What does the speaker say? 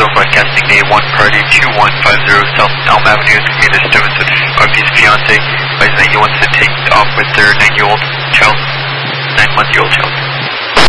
broadcasting a one party 2150 South Elm Avenue. It's going to be a disturbance with RP's fiance, realizing that he wants to take off with their 9-month-old child.